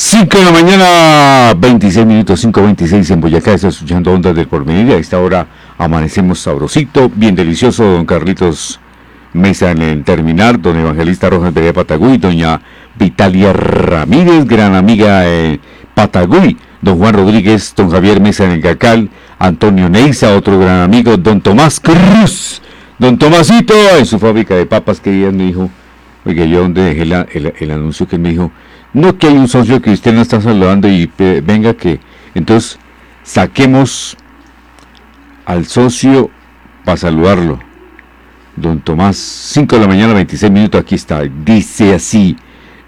5 de la mañana, 26 minutos, 5:26 en Boyacá. Está escuchando Ondas del Porvenir. A esta hora amanecemos sabrosito, bien delicioso. Don Carlitos Mesa en el terminar, don Evangelista Rojas de Patagüí, doña Vitalia Ramírez, gran amiga de Patagüí, don Juan Rodríguez, don Javier Mesa en el Cacal, Antonio Neiza, otro gran amigo, don Tomás Cruz, don Tomasito en su fábrica de papas, que ella me dijo, oiga, yo donde dejé el anuncio que me dijo, no, que hay un socio que usted no está saludando y venga que, entonces saquemos al socio para saludarlo. Don Tomás, 5 de la mañana, 26 minutos, aquí está, dice así,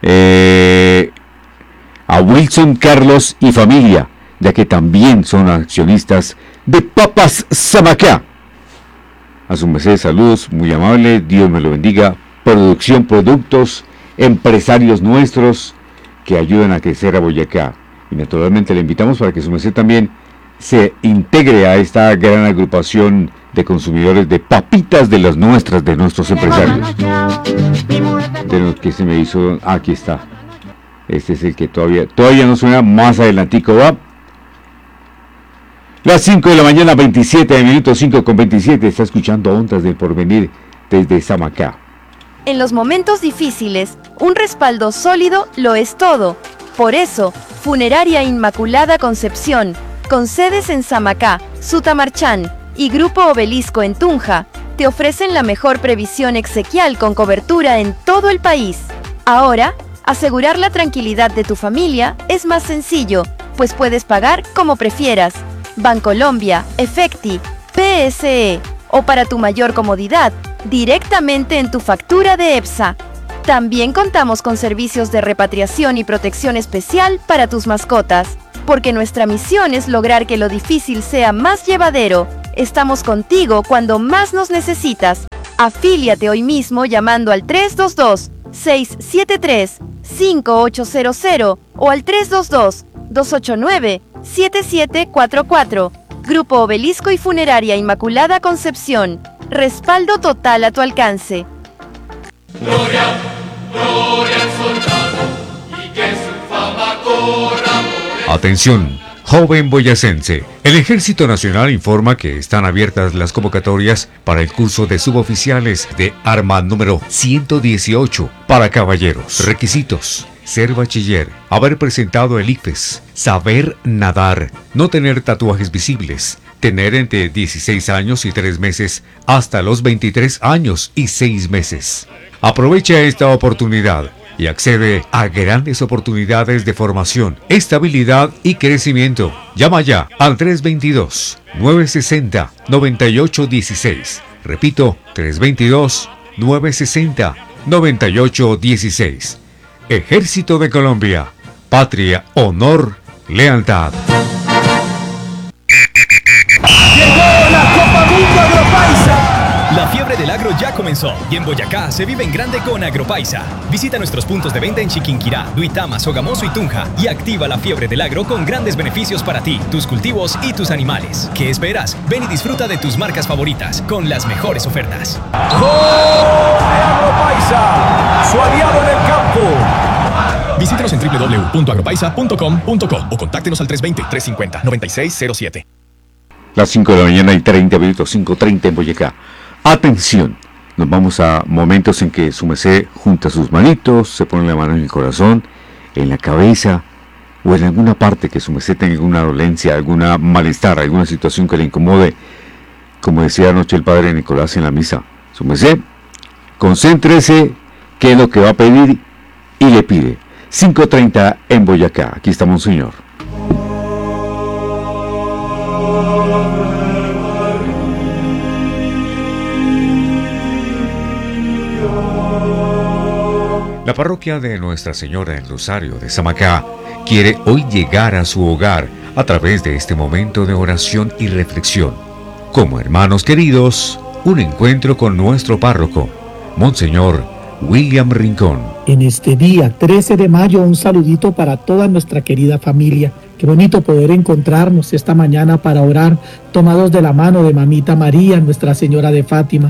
a Wilson, Carlos y familia, ya que también son accionistas de Papas Samacá. A su merced, saludos, muy amable, Dios me lo bendiga, producción, productos, empresarios nuestros que ayudan a crecer a Boyacá. Y naturalmente le invitamos para que su merced también se integre a esta gran agrupación de consumidores de papitas de las nuestras, de nuestros empresarios. De lo que se me hizo, aquí está. Este es el que todavía no suena, más adelantico va. Las 5 de la mañana, 27 minutos, 5:27, está escuchando Ondas del Porvenir desde Samacá. En los momentos difíciles, un respaldo sólido lo es todo. Por eso, Funeraria Inmaculada Concepción, con sedes en Samacá, Sutamarchán y Grupo Obelisco en Tunja, te ofrecen la mejor previsión exequial con cobertura en todo el país. Ahora, asegurar la tranquilidad de tu familia es más sencillo, pues puedes pagar como prefieras. Bancolombia, Efecti, PSE o para tu mayor comodidad, directamente en tu factura de EPSA. También contamos con servicios de repatriación y protección especial para tus mascotas, porque nuestra misión es lograr que lo difícil sea más llevadero. Estamos contigo cuando más nos necesitas. Afíliate hoy mismo llamando al 322-673-5800 o al 322-289-7744. Grupo Obelisco y Funeraria Inmaculada Concepción. Respaldo total a tu alcance. Gloria, gloria al soldado, y que su fama corra por el... Atención, joven boyacense. El Ejército Nacional informa que están abiertas las convocatorias para el curso de suboficiales de arma número 118 para caballeros. Requisitos: ser bachiller, haber presentado el ICFES, saber nadar, no tener tatuajes visibles, tener entre 16 años y 3 meses hasta los 23 años y 6 meses. Aprovecha esta oportunidad y accede a grandes oportunidades de formación, estabilidad y crecimiento. Llama ya al 322-960-9816. Repito, 322-960-9816. Ejército de Colombia. Patria, honor, lealtad. ¡Llegó la Copa Mundo Agropaisa! La fiebre del agro ya comenzó y en Boyacá se vive en grande con Agropaisa. Visita nuestros puntos de venta en Chiquinquirá, Duitama, Sogamoso y Tunja y activa la fiebre del agro con grandes beneficios para ti, tus cultivos y tus animales. ¿Qué esperas? Ven y disfruta de tus marcas favoritas con las mejores ofertas. ¡Corre Agropaisa! ¡Su aliado en el campo! Visítenos en www.agropaisa.com.co o contáctenos al 320-350-9607. Las 5 de la mañana y 30 minutos, 5:30 en Boyacá. Atención, nos vamos a momentos en que su merced junta sus manitos, se pone la mano en el corazón, en la cabeza o en alguna parte que su merced tenga alguna dolencia, alguna malestar, alguna situación que le incomode. Como decía anoche el padre Nicolás en la misa, su merced, concéntrese qué es lo que va a pedir y le pide. 5:30 en Boyacá, aquí está Monseñor. La parroquia de Nuestra Señora del Rosario de Samacá quiere hoy llegar a su hogar a través de este momento de oración y reflexión. Como hermanos queridos, un encuentro con nuestro párroco, Monseñor William Rincón. En este día, 13 de mayo, un saludito para toda nuestra querida familia. Qué bonito poder encontrarnos esta mañana para orar, tomados de la mano de Mamita María, Nuestra Señora de Fátima.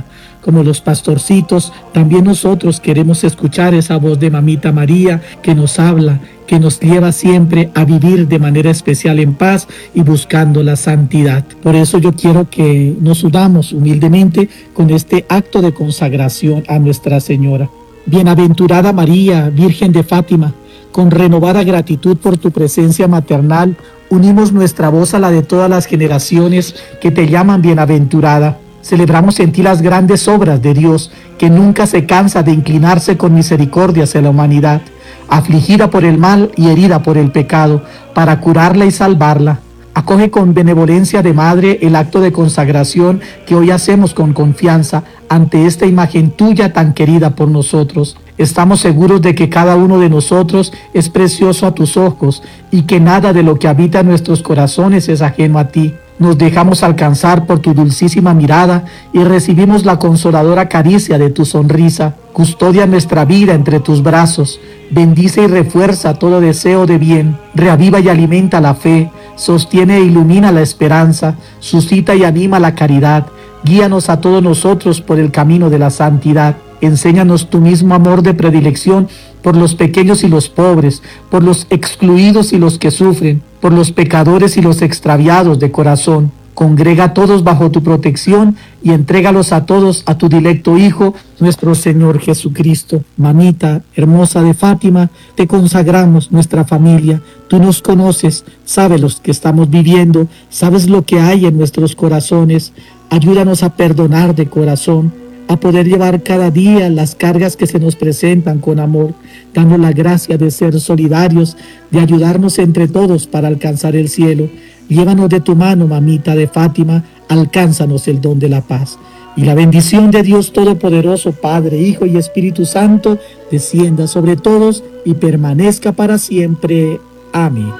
como los pastorcitos, también nosotros queremos escuchar esa voz de Mamita María que nos habla, que nos lleva siempre a vivir de manera especial en paz y buscando la santidad. Por eso yo quiero que nos unamos humildemente con este acto de consagración a Nuestra Señora. Bienaventurada María, Virgen de Fátima, con renovada gratitud por tu presencia maternal, unimos nuestra voz a la de todas las generaciones que te llaman bienaventurada. Celebramos en ti las grandes obras de Dios, que nunca se cansa de inclinarse con misericordia hacia la humanidad, afligida por el mal y herida por el pecado, para curarla y salvarla. Acoge con benevolencia de madre el acto de consagración que hoy hacemos con confianza ante esta imagen tuya tan querida por nosotros. Estamos seguros de que cada uno de nosotros es precioso a tus ojos y que nada de lo que habita en nuestros corazones es ajeno a ti. Nos dejamos alcanzar por tu dulcísima mirada y recibimos la consoladora caricia de tu sonrisa. Custodia nuestra vida entre tus brazos. Bendice y refuerza todo deseo de bien. Reaviva y alimenta la fe. Sostiene e ilumina la esperanza. Suscita y anima la caridad. Guíanos a todos nosotros por el camino de la santidad. Enséñanos tu mismo amor de predilección por los pequeños y los pobres, por los excluidos y los que sufren, por los pecadores y los extraviados de corazón. Congrega a todos bajo tu protección y entrégalos a todos a tu dilecto Hijo, nuestro Señor Jesucristo. Mamita hermosa de Fátima, te consagramos nuestra familia. Tú nos conoces, sabes lo que estamos viviendo, sabes lo que hay en nuestros corazones. Ayúdanos a perdonar de corazón, a poder llevar cada día las cargas que se nos presentan con amor, dando la gracia de ser solidarios, de ayudarnos entre todos para alcanzar el cielo. Llévanos de tu mano, Mamita de Fátima, alcánzanos el don de la paz. Y la bendición de Dios Todopoderoso, Padre, Hijo y Espíritu Santo, descienda sobre todos y permanezca para siempre. Amén.